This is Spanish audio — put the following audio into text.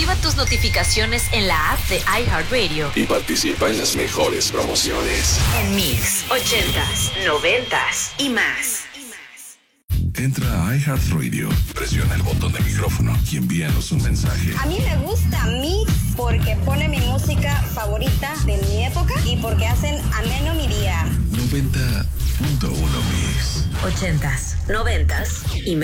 Activa tus notificaciones en la app de iHeartRadio y participa en las mejores promociones. En Mix, 80s, 90s y más. Entra a iHeartRadio, presiona el botón de micrófono y envíanos un mensaje. A mí me gusta Mix porque pone mi música favorita de mi época y porque hacen ameno mi día. 90.1 Mix. 80s, 90s y más.